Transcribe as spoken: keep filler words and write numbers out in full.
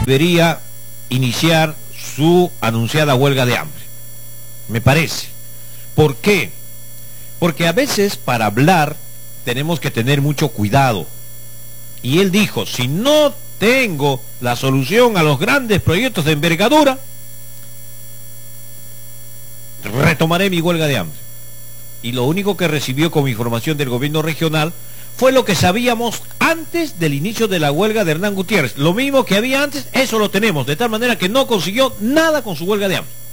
debería iniciar su anunciada huelga de hambre. Me parece. ¿Por qué? Porque a veces para hablar tenemos que tener mucho cuidado. Y él dijo, si no tengo la solución a los grandes proyectos de envergadura, retomaré mi huelga de hambre. Y lo único que recibió como información del gobierno regional fue lo que sabíamos antes del inicio de la huelga de Hernán Gutiérrez. Lo mismo que había antes, eso lo tenemos, de tal manera que no consiguió nada con su huelga de hambre.